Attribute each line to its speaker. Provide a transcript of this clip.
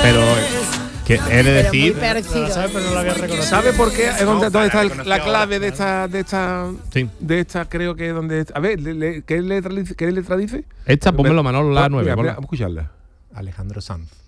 Speaker 1: Pero que he de
Speaker 2: Pero muy
Speaker 1: decir,
Speaker 2: parecido.
Speaker 3: Pero no lo había reconocido.
Speaker 4: ¿Sabe por qué? ¿Dónde está
Speaker 5: reconoció
Speaker 4: la clave de
Speaker 5: ahora.
Speaker 4: esta
Speaker 1: sí.
Speaker 4: de esta creo que donde a ver, ¿qué letra dice?
Speaker 1: Esta, pónmelo Manolo, la 9.
Speaker 4: Vamos a escucharla.
Speaker 5: Alejandro Sanz.